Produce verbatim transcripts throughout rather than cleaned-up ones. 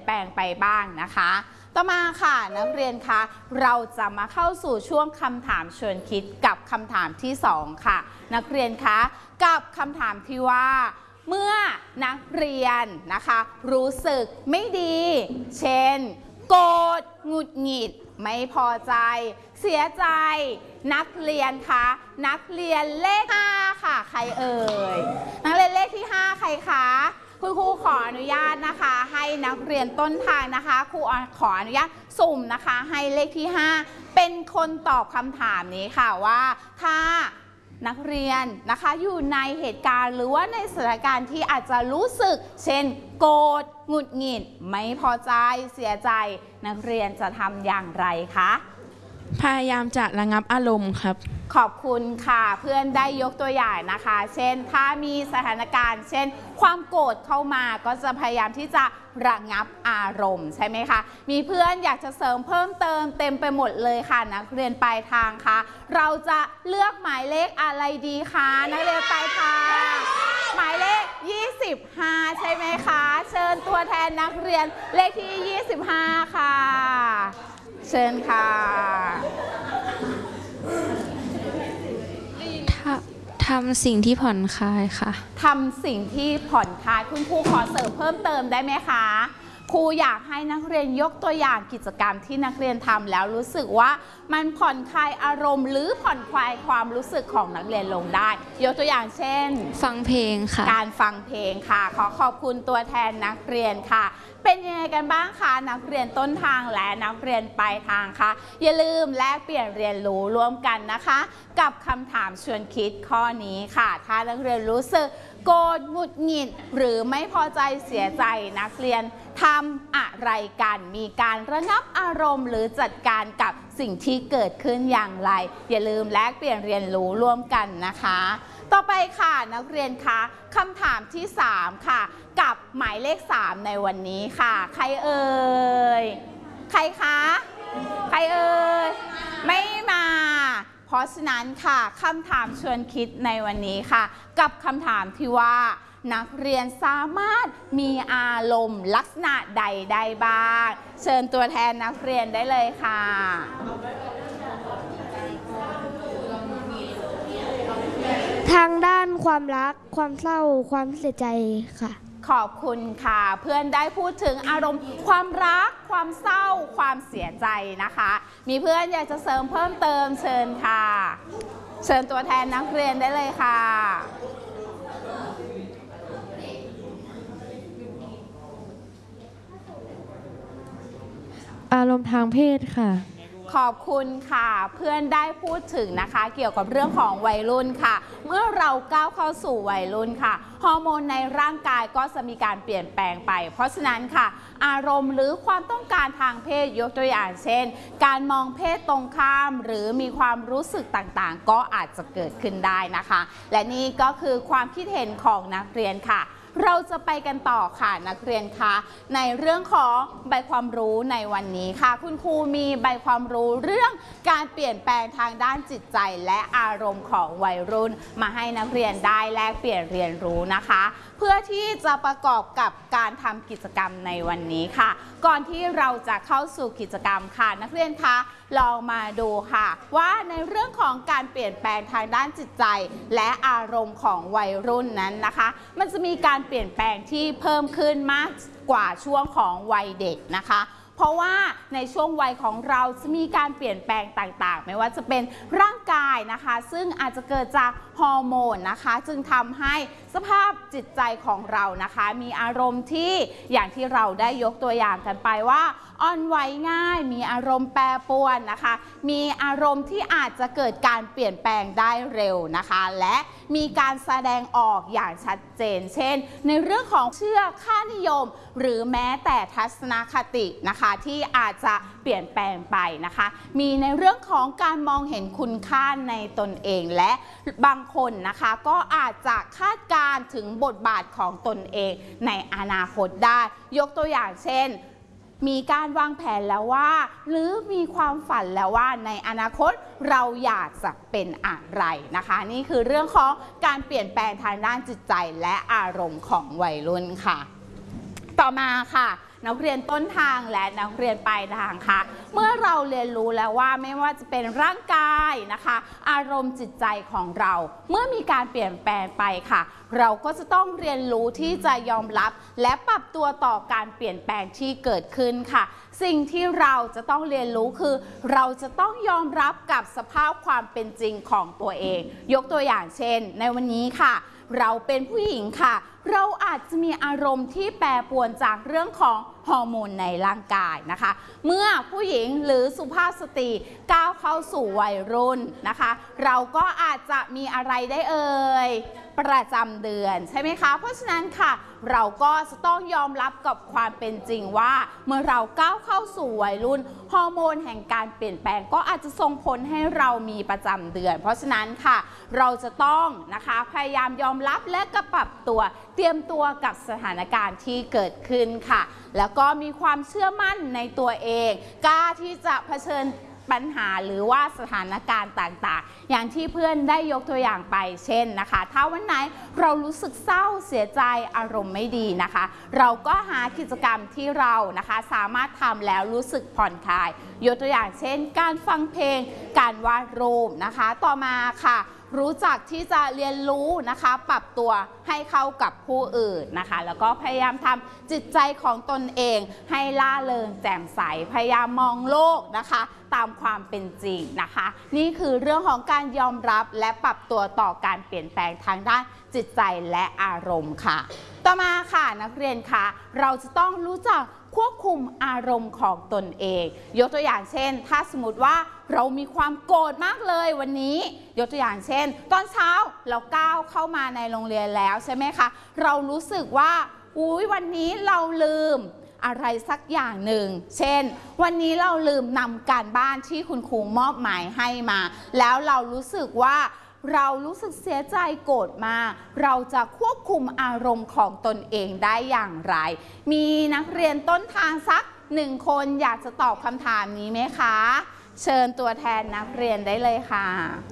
แปลงไปบ้างนะคะต่อมาค่ะนักเรียนคะเราจะมาเข้าสู่ช่วงคำถามชวนคิดกับคำถามที่สองค่ะนักเรียนคะกับคำถามที่ว่าเมื่อนักเรียนนะคะรู้สึกไม่ดีเช่นโกรธหงุดหงิดไม่พอใจเสียใจนักเรียนคะนักเรียนเลขห้าค่ะใครเอ่ยนักเรียนเลขที่ห้าใครคะคุณครูขออนุญาตนะคะให้นักเรียนต้นทางนะคะครูขออนุญาตสุ่มนะคะให้เลขที่ห้าเป็นคนตอบคำถามนี้ค่ะว่าถ้านักเรียนนะคะอยู่ในเหตุการณ์หรือว่าในสถานการณ์ที่อาจจะรู้สึกเช่นโกรธหงุดหงิดไม่พอใจเสียใจนักเรียนจะทำอย่างไรคะพยายามจะระงับอารมณ์ครับขอบคุณค่ะเพื่อนได้ยกตัวอย่างนะคะเช่นถ้ามีสถานการณ์เช่นความโกรธเข้ามาก็จะพยายามที่จะระงับอารมณ์ใช่ไหมคะมีเพื่อนอยากจะเสริมเพิ่มเติมเต็มไปหมดเลยค่ะนักเรียนปลายทางคะเราจะเลือกหมายเลขอะไรดีคะนักเรียนปลายทางหมายเลขยี่สิบห้าใช่ไหมคะเชิญตัวแทนนักเรียนเลขที่ยี่สิบห้าค่ะเชิญค่ะทำสิ่งที่ผ่อนคลายค่ะทำสิ่งที่ผ่อนคลายคุณครูขอเสริมเพิ่มเติมได้ไหมคะครูอยากให้นักเรียนยกตัวอย่างกิจกรรมที่นักเรียนทำแล้วรู้สึกว่ามันผ่อนคลายอารมณ์หรือผ่อนคลายความรู้สึกของนักเรียนลงได้ยกตัวอย่างเช่นฟังเพลงค่ะการฟังเพลงค่ะขอขอบคุณตัวแทนนักเรียนค่ะเป็นยังไงกันบ้างคะนักเรียนต้นทางและนักเรียนปลายทางคะอย่าลืมแลกเปลี่ยนเรียนรู้ร่วมกันนะคะกับคำถามชวนคิดข้อนี้ค่ะถ้านักเรียนรู้สึกโกรธหงุดหงิดหรือไม่พอใจเสียใจนักเรียนทำอะไรกันมีการระงับอารมณ์หรือจัดการกับสิ่งที่เกิดขึ้นอย่างไรอย่าลืมแลกเปลี่ยนเรียนรู้ร่วมกันนะคะต่อไปค่ะนักเรียนคะคำถามที่สามค่ะกับหมายเลขสามในวันนี้ค่ะใครเอ่ยใครคะใครเอ่ยไม่มาเพราะฉะนั้นค่ะคำถามชวนคิดในวันนี้ค่ะกับคำถามที่ว่านักเรียนสามารถมีอารมณ์ลักษณะใดได้บ้างเชิญตัวแทนนักเรียนได้เลยค่ะทางด้านความรักความเศร้าความเสียใจค่ะขอบคุณค่ะเพื่อนได้พูดถึงอารมณ์ความรักความเศร้าความเสียใจนะคะมีเพื่อนอยากจะเสริมเพิ่มเติมเชิญค่ะเชิญตัวแทนนักเรียนได้เลยค่ะอารมณ์ทางเพศค่ะขอบคุณค่ะเพื่อนได้พูดถึงนะคะเกี่ยวกับเรื่องของวัยรุ่นค่ะเมื่อเราก้าวเข้าสู่วัยรุ่นค่ะฮอร์โมนในร่างกายก็จะมีการเปลี่ยนแปลงไปเพราะฉะนั้นค่ะอารมณ์หรือความต้องการทางเพศยกตัวอย่างเช่นการมองเพศตรงข้ามหรือมีความรู้สึกต่างๆก็อาจจะเกิดขึ้นได้นะคะและนี่ก็คือความคิดเห็นของนักเรียนค่ะเราจะไปกันต่อค่ะนักเรียนคะในเรื่องของใบความรู้ในวันนี้ค่ะคุณครูมีใบความรู้เรื่องการเปลี่ยนแปลงทางด้านจิตใจและอารมณ์ของวัยรุ่นมาให้นักเรียนได้แลกเปลี่ยนเรียนรู้นะคะเพื่อที่จะประกอบกับการทำกิจกรรมในวันนี้ค่ะก่อนที่เราจะเข้าสู่กิจกรรมค่ะนักเรียนคะลองมาดูค่ะว่าในเรื่องของการเปลี่ยนแปลงทางด้านจิตใจและอารมณ์ของวัยรุ่นนั้นนะคะมันจะมีการเปลี่ยนแปลงที่เพิ่มขึ้นมากกว่าช่วงของวัยเด็กนะคะเพราะว่าในช่วงวัยของเราจะมีการเปลี่ยนแปลงต่างๆไม่ว่าจะเป็นร่างกายนะคะซึ่งอาจจะเกิดจากฮอร์โมนนะคะจึงทำให้สภาพจิตใจของเรานะคะมีอารมณ์ที่อย่างที่เราได้ยกตัวอย่างกันไปว่าอ่อนไหวง่ายมีอารมณ์แปรปรวนนะคะมีอารมณ์ที่อาจจะเกิดการเปลี่ยนแปลงได้เร็วนะคะและมีการแสดงออกอย่างชัดเจนเช่นในเรื่องของเชื่อค่านิยมหรือแม้แต่ทัศนคตินะคะที่อาจจะเปลี่ยนแปลงไปนะคะมีในเรื่องของการมองเห็นคุณค่าในตนเองและบางคนนะคะก็อาจจะคาดการณ์ถึงบทบาทของตนเองในอนาคตได้ยกตัวอย่างเช่นมีการวางแผนแล้วว่าหรือมีความฝันแล้วว่าในอนาคตเราอยากจะเป็นอะไรนะคะนี่คือเรื่องของการเปลี่ยนแปลงทางด้านจิตใจและอารมณ์ของวัยรุ่นค่ะต่อมาค่ะนักเรียนต้นทางและนักเรียนปลายทางค่ะเมื่อเราเรียนรู้แล้วว่าไม่ว่าจะเป็นร่างกายนะคะอารมณ์จิตใจของเราเมื่อมีการเปลี่ยนแปลงไปค่ะเราก็จะต้องเรียนรู้ที่จะยอมรับและปรับตัวต่อการเปลี่ยนแปลงที่เกิดขึ้นค่ะสิ่งที่เราจะต้องเรียนรู้คือเราจะต้องยอมรับกับสภาพความเป็นจริงของตัวเองยกตัวอย่างเช่นในวันนี้ค่ะเราเป็นผู้หญิงค่ะเราอาจจะมีอารมณ์ที่แปรปรวนจากเรื่องของฮอร์โมนในร่างกายนะคะเมื่อผู้หญิงหรือสุภาพสตรีก้าวเข้าสู่วัยรุ่นนะคะเราก็อาจจะมีอะไรได้เอ่ยประจำเดือนใช่ไหมคะเพราะฉะนั้นค่ะเราก็จะต้องยอมรับกับความเป็นจริงว่าเมื่อเราก้าวเข้าสู่วัยรุ่นฮอร์โมนแห่งการเปลี่ยนแปลงก็อาจจะส่งผลให้เรามีประจำเดือนเพราะฉะนั้นค่ะเราจะต้องนะคะพยายามยอมรับและก็ปรับตัวเตรียมตัวกับสถานการณ์ที่เกิดขึ้นค่ะแล้วก็มีความเชื่อมั่นในตัวเองกล้าที่จะเผชิญปัญหาหรือว่าสถานการณ์ต่างๆอย่างที่เพื่อนได้ยกตัวอย่างไปเช่นนะคะถ้าวันไหนเรารู้สึกเศร้าเสียใจอารมณ์ไม่ดีนะคะเราก็หากิจกรรมที่เรานะคะสามารถทำแล้วรู้สึกผ่อนคลายยกตัวอย่างเช่นการฟังเพลงการวาดรูปนะคะต่อมาค่ะรู้จักที่จะเรียนรู้นะคะปรับตัวให้เข้ากับผู้อื่นนะคะแล้วก็พยายามทำจิตใจของตนเองให้ล่าเริงแจ่มใสพยายามมองโลกนะคะตามความเป็นจริงนะคะนี่คือเรื่องของการยอมรับและปรับตัวต่อการเปลี่ยนแปลงทางด้านจิตใจและอารมณ์ค่ะต่อมาค่ะนักเรียนคะเราจะต้องรู้จักควบคุมอารมณ์ของตนเองยกตัวอย่างเช่นถ้าสมมติว่าเรามีความโกรธมากเลยวันนี้ยกตัวอย่างเช่นตอนเช้าเราก้าวเข้ามาในโรงเรียนแล้วใช่ไหมคะเรารู้สึกว่าอุ๊ยวันนี้เราลืมอะไรสักอย่างหนึ่งเช่นวันนี้เราลืมนำการบ้านที่คุณครูมอบหมายให้มาแล้วเรารู้สึกว่าเรารู้สึกเสียใจโกรธมากเราจะควบคุมอารมณ์ของตนเองได้อย่างไรมีนักเรียนต้นทางสักหนึ่งคนอยากจะตอบคำถามนี้ไหมคะเชิญตัวแทนนักเรียนได้เลยค่ะ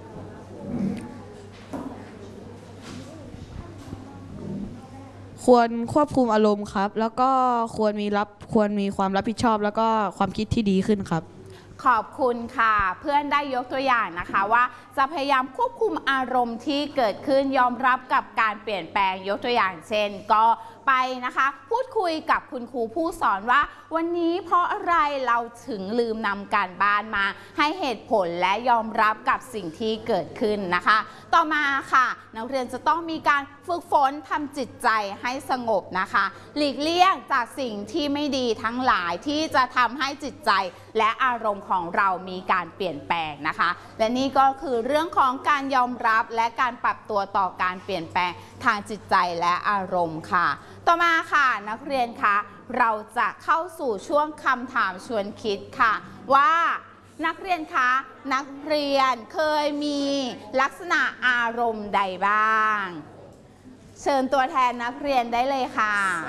ควรควบคุมอารมณ์ครับแล้วก็ควรมีรับควรมีความรับผิดชอบแล้วก็ความคิดที่ดีขึ้นครับขอบคุณค่ะเพื่อนได้ยกตัวอย่างนะคะว่าจะพยายามควบคุมอารมณ์ที่เกิดขึ้นยอมรับกับการเปลี่ยนแปลงยกตัวอย่างเช่นก็ไปนะคะพูดคุยกับคุณครูผู้สอนว่าวันนี้เพราะอะไรเราถึงลืมนำการบ้านมาให้เหตุผลและยอมรับกับสิ่งที่เกิดขึ้นนะคะต่อมาค่ะนักเรียนจะต้องมีการฝึกฝนทำจิตใจให้สงบนะคะหลีกเลี่ยงจากสิ่งที่ไม่ดีทั้งหลายที่จะทำให้จิตใจและอารมณ์ของเรามีการเปลี่ยนแปลงนะคะและนี่ก็คือเรื่องของการยอมรับและการปรับตัวต่อการเปลี่ยนแปลงทางจิตใจและอารมณ์ค่ะต่อมาค่ะนักเรียนคะเราจะเข้าสู่ช่วงคำถามชวนคิดค่ะว่านักเรียนคะนักเรียนเคยมีลักษณะอารมณ์ใดบ้างเชิญตัวแทนนักเรียนได้เลยค่ะ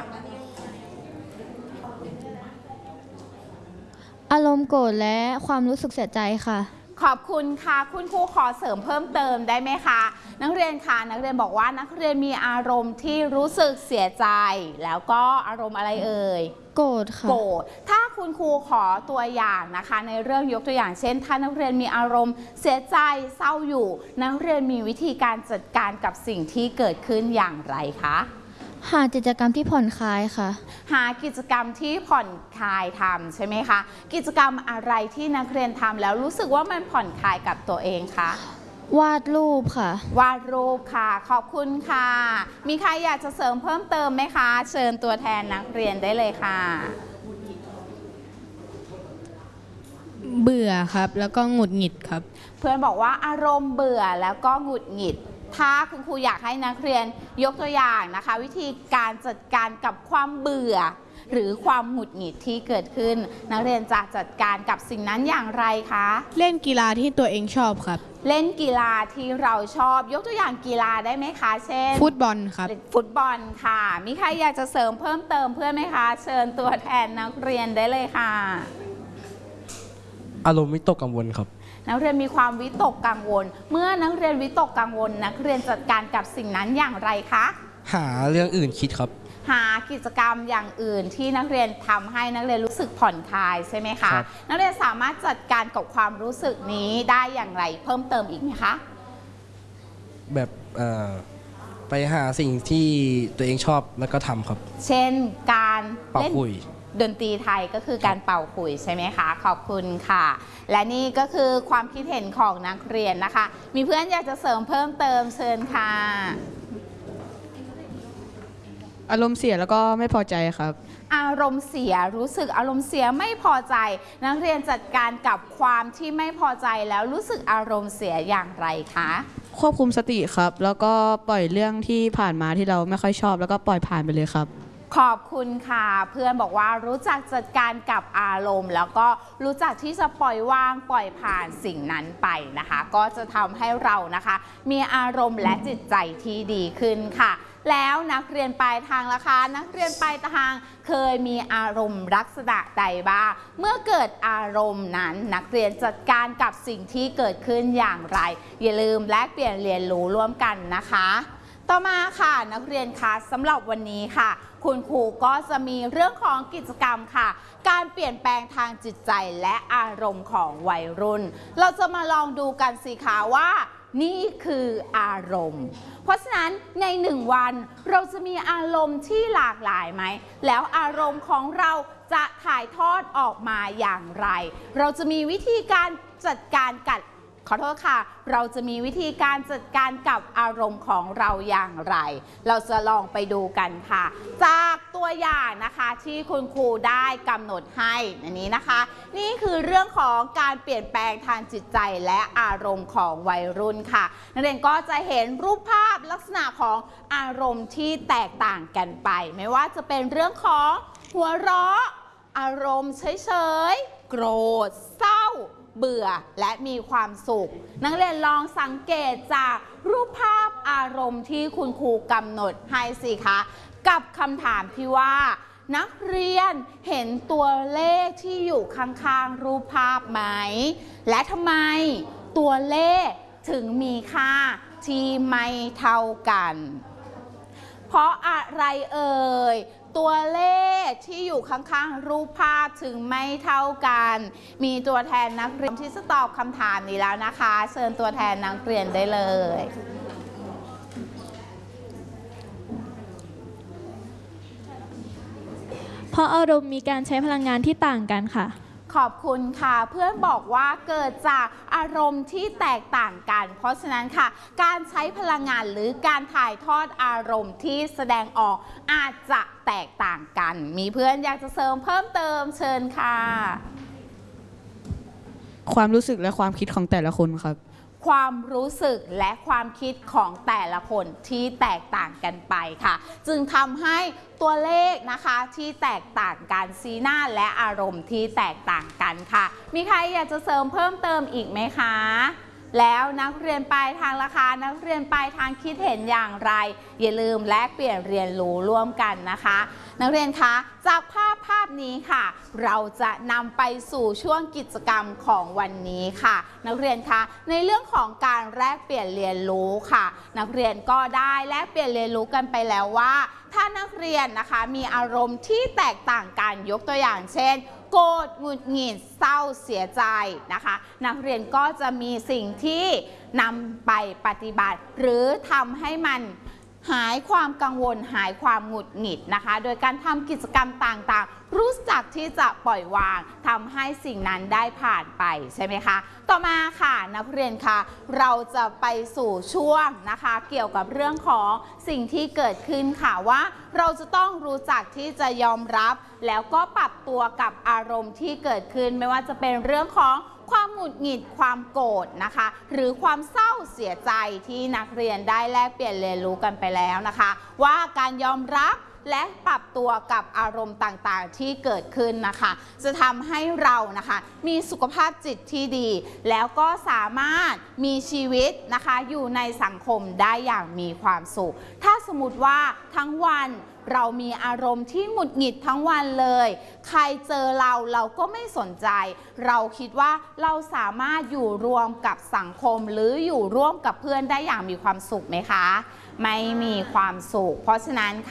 อารมณ์โกรธและความรู้สึกเสียใจค่ะขอบคุณค่ะคุณครูขอเสริมเพิ่มเติมได้ไหมคะนักเรียนค่ะนักเรียนบอกว่านักเรียนมีอารมณ์ที่รู้สึกเสียใจแล้วก็อารมณ์อะไรเอ่ยโกรธค่ะโกรธถ้าคุณครูขอตัวอย่างนะคะในเรื่องยกตัวอย่างเช่นถ้านักเรียนมีอารมณ์เสียใจเศร้าอยู่นักเรียนมีวิธีการจัดการกับสิ่งที่เกิดขึ้นอย่างไรคะหากิจกรรมที่ผ่อนคลายค่ะหากิจกรรมที่ผ่อนคลายทำใช่ไหมคะกิจกรรมอะไรที่นักเรียนทำแล้วรู้สึกว่ามันผ่อนคลายกับตัวเองคะวาดรูปค่ะวาดรูปค่ะขอบคุณค่ะมีใครอยากจะเสริมเพิ่มเติมไหมคะเชิญตัวแทนนักเรียนได้เลยค่ะเบื่อครับแล้วก็หงุดหงิดครับเพื่อนบอกว่าอารมณ์เบื่อแล้วก็หงุดหงิดถ้าคุณครูอยากให้นักเรียนยกตัวอย่างนะคะวิธีการจัดการกับความเบื่อหรือความหงุดหงิดที่เกิดขึ้นนักเรียนจะจัดการกับสิ่งนั้นอย่างไรคะเล่นกีฬาที่ตัวเองชอบครับเล่นกีฬาที่เราชอบยกตัวอย่างกีฬาได้ไหมคะเช่นฟุตบอลครับฟุตบอลค่ะมีใครอยากจะเสริมเพิ่มเติมเพื่อนไหมคะเชิญตัวแทนนักเรียนได้เลยค่ะอารมณ์วิตกกังวลครับนักเรียนมีความวิตกกังวลเมื่อนักเรียนวิตกกังวลนักเรียนจัดการกับสิ่งนั้นอย่างไรคะหาเรื่องอื่นคิดครับหากิจกรรมอย่างอื่นที่นักเรียนทำให้นักเรียนรู้สึกผ่อนคลายใช่ไหมคะนักเรียนสามารถจัดการกับความรู้สึกนี้ได้อย่างไรเพิ่มเติมอีกไหมคะแบบไปหาสิ่งที่ตัวเองชอบแล้วก็ทำครับเช่นการเป่าขลุ่ยดนตรีไทยก็คือการเป่าขลุ่ยใช่ไหมคะขอบคุณค่ะและนี่ก็คือความคิดเห็นของนักเรียนนะคะมีเพื่อนอยากจะเสริมเพิ่มเติมเชิญค่ะอารมณ์เสียแล้วก็ไม่พอใจครับอารมณ์เสียรู้สึกอารมณ์เสียไม่พอใจนักเรียนจัดการกับความที่ไม่พอใจแล้วรู้สึกอารมณ์เสียอย่างไรคะควบคุมสติครับแล้วก็ปล่อยเรื่องที่ผ่านมาที่เราไม่ค่อยชอบแล้วก็ปล่อยผ่านไปเลยครับขอบคุณค่ะเพื่อนบอกว่ารู้จักจัดการกับอารมณ์แล้วก็รู้จักที่จะปล่อยวางปล่อยผ่านสิ่งนั้นไปนะคะก็จะทำให้เรานะคะมีอารมณ์และจิตใจที่ดีขึ้นค่ะแล้วนักเรียนปลายทางล่ะคะนักเรียนปลายทางเคยมีอารมณ์ลักษณะใดบ้างเมื่อเกิดอารมณ์นั้นนักเรียนจัดการกับสิ่งที่เกิดขึ้นอย่างไรอย่าลืมแลกเปลี่ยนเรียนรู้ร่วมกันนะคะต่อมาค่ะนักเรียนคะสำหรับวันนี้ค่ะคุณครูก็จะมีเรื่องของกิจกรรมค่ะการเปลี่ยนแปลงทางจิตใจและอารมณ์ของวัยรุ่นเราจะมาลองดูกันสิคะว่านี่คืออารมณ์เพราะฉะนั้นในหนึ่งวันเราจะมีอารมณ์ที่หลากหลายไหมแล้วอารมณ์ของเราจะถ่ายทอดออกมาอย่างไรเราจะมีวิธีการจัดการกับขอโทษค่ะเราจะมีวิธีการจัดการกับอารมณ์ของเราอย่างไรเราจะลองไปดูกันค่ะจากตัวอย่างนะคะที่คุณครูได้กำหนดให้อันนี้นะคะนี่คือเรื่องของการเปลี่ยนแปลงทางจิตใจและอารมณ์ของวัยรุ่นค่ะนักเรียนก็จะเห็นรูปภาพลักษณะของอารมณ์ที่แตกต่างกันไปไม่ว่าจะเป็นเรื่องของหัวเราะอารมณ์เฉยๆโกรธเศร้าเบื่อและมีความสุขนักเรียนลองสังเกตจากรูปภาพอารมณ์ที่คุณครูกำหนดให้สิคะกับคำถามที่ว่านักเรียนเห็นตัวเลขที่อยู่ข้างๆรูปภาพไหมและทำไมตัวเลขถึงมีค่าที่ไม่เท่ากันเพราะอะไรเอ่ยตัวเลขที่อยู่ข้างๆรูปภาพถึงไม่เท่ากันมีตัวแทนนักเรียนที่จะตอบคำถามนี้แล้วนะคะเชิญตัวแทนนักเรียนได้เลยเพราะอารมณ์มีการใช้พลังงานที่ต่างกันค่ะขอบคุณค่ะเพื่อนบอกว่าเกิดจากอารมณ์ที่แตกต่างกันเพราะฉะนั้นค่ะการใช้พลังงานหรือการถ่ายทอดอารมณ์ที่แสดงออกอาจจะแตกต่างกันมีเพื่อนอยากจะเสริมเพิ่มเติมเชิญค่ะความรู้สึกและความคิดของแต่ละคนครับความรู้สึกและความคิดของแต่ละคนที่แตกต่างกันไปค่ะจึงทำให้ตัวเลขนะคะที่แตกต่างกันสีหน้าและอารมณ์ที่แตกต่างกันค่ะมีใครอยากจะเสริมเพิ่มเติมอีกไหมคะแล้วนักเรียนปลายทางล่ะคะนักเรียนปลายทางคิดเห็นอย่างไรอย่าลืมแลกเปลี่ยนเรียนรู้ร่วมกันนะคะนักเรียนคะจากภาพภาพนี้ค่ะเราจะนำไปสู่ช่วงกิจกรรมของวันนี้ค่ะนักเรียนคะในเรื่องของการแลกเปลี่ยนเรียนรู้ค่ะนักเรียนก็ได้แลกเปลี่ยนเรียนรู้กันไปแล้วว่าถ้านักเรียนนะคะมีอารมณ์ที่แตกต่างกันยกตัวอย่างเช่นโกรธหงุดหงิดเศร้าเสียใจนะคะนักเรียนก็จะมีสิ่งที่นำไปปฏิบัติหรือทำให้มันหายความกังวลหายความหงุดหงิดนะคะโดยการทำกิจกรรมต่างๆรู้จักที่จะปล่อยวางทำให้สิ่งนั้นได้ผ่านไปใช่ไหมคะต่อมาค่ะนักเรียนคะเราจะไปสู่ช่วงนะคะเกี่ยวกับเรื่องของสิ่งที่เกิดขึ้นค่ะว่าเราจะต้องรู้จักที่จะยอมรับแล้วก็ปรับตัวกับอารมณ์ที่เกิดขึ้นไม่ว่าจะเป็นเรื่องของความหงุดหงิดความโกรธนะคะหรือความเศร้าเสียใจที่นักเรียนได้แลกเปลี่ยนเรียนรู้กันไปแล้วนะคะว่าการยอมรับและปรับตัวกับอารมณ์ต่างๆที่เกิดขึ้นนะคะจะทำให้เรานะคะมีสุขภาพจิตที่ดีแล้วก็สามารถมีชีวิตนะคะอยู่ในสังคมได้อย่างมีความสุขถ้าสมมติว่าทั้งวันเรามีอารมณ์ที่หงุดหงิดทั้งวันเลยใครเจอเราเราก็ไม่สนใจเราคิดว่าเราสามารถอยู่รวมกับสังคมหรืออยู่ร่วมกับเพื่อนได้อย่างมีความสุขไหมคะไม่มีความสุขเพราะฉะนั้นค่ะ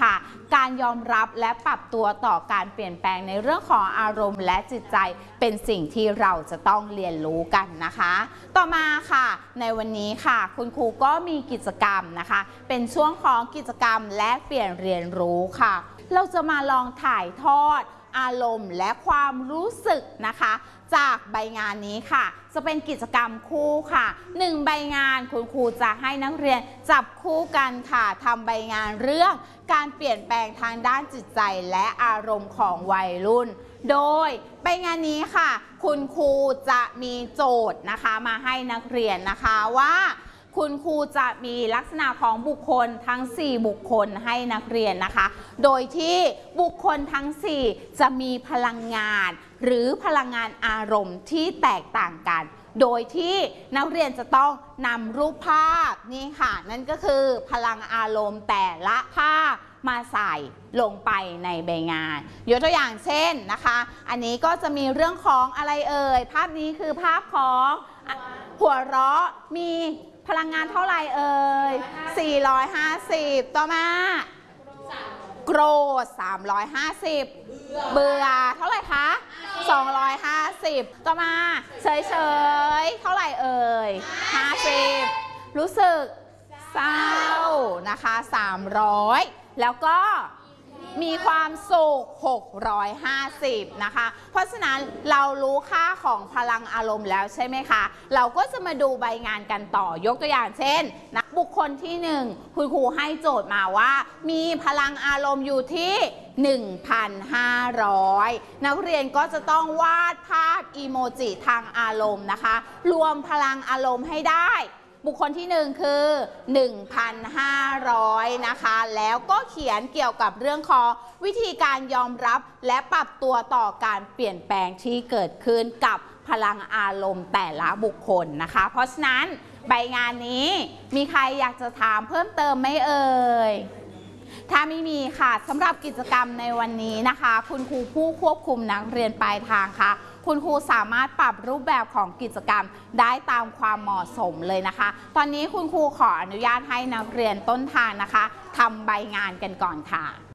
การยอมรับและปรับตัวต่อการเปลี่ยนแปลงในเรื่องของอารมณ์และจิตใจเป็นสิ่งที่เราจะต้องเรียนรู้กันนะคะ ต่อมาค่ะในวันนี้ค่ะคุณครูก็มีกิจกรรมนะคะเป็นช่วงของกิจกรรมแลกเปลี่ยนเรียนรู้ค่ะ เราจะมาลองถ่ายทอดอารมณ์และความรู้สึกนะคะจากใบงานนี้ค่ะจะเป็นกิจกรรมคู่ค่ะหนึ่งใบงานคุณครูจะให้นักเรียนจับคู่กันค่ะทำใบงานเรื่องการเปลี่ยนแปลงทางด้านจิตใจและอารมณ์ของวัยรุ่นโดยใบงานนี้ค่ะคุณครูจะมีโจทย์นะคะมาให้นักเรียนนะคะว่าคุณครูจะมีลักษณะของบุคคลทั้งสี่บุคคลให้นักเรียนนะคะโดยที่บุคคลทั้งสี่จะมีพลังงานหรือพลังงานอารมณ์ที่แตกต่างกันโดยที่นักเรียนจะต้องนำรูปภาพนี่ค่ะนั่นก็คือพลังอารมณ์แต่ละภาพมาใส่ลงไปในใบงานยกตัวอย่างเช่นนะคะอันนี้ก็จะมีเรื่องของอะไรเอ่ยภาพนี้คือภาพของหัวเราะมีพลังงานเท่าไหร่เอ่ยสี่ร้อยห้าสิบต่อมาโกรธสามร้อยห้าสิบเบื่อเท่าไหร่คะสองร้อยห้าสิบต่อมาเฉยๆเท่าไหร่เอ่ยห้าสิบรู้สึกเศร้านะคะสามร้อยแล้วก็มีความสุขหกร้อยห้าสิบนะคะเพราะฉะนั้นเรารู้ค่าของพลังอารมณ์แล้วใช่ไหมคะเราก็จะมาดูใบงานกันต่อยกตัวอย่างเช่นนักบุคคลที่หนึ่งคุณครูให้โจทย์มาว่ามีพลังอารมณ์อยู่ที่ หนึ่งพันห้าร้อย นักเรียนก็จะต้องวาดภาพอีโมจิทางอารมณ์นะคะรวมพลังอารมณ์ให้ได้บุคคลที่หนึ่งคือ หนึ่งพันห้าร้อย นะคะแล้วก็เขียนเกี่ยวกับเรื่องของวิธีการยอมรับและปรับตัวต่อการเปลี่ยนแปลงที่เกิดขึ้นกับพลังอารมณ์แต่ละบุคคลนะคะเพราะฉะนั้นใบงานนี้มีใครอยากจะถามเพิ่มเติมไหมเอ่ยถ้าไม่มีค่ะสำหรับกิจกรรมในวันนี้นะคะคุณครูผู้ควบคุมนักเรียนปลายทางค่ะคุณครูสามารถปรับรูปแบบของกิจกรรมได้ตามความเหมาะสมเลยนะคะตอนนี้คุณครูขออนุญาตให้นักเรียนต้นทางนะคะทำใบงานกันก่อนค่ะ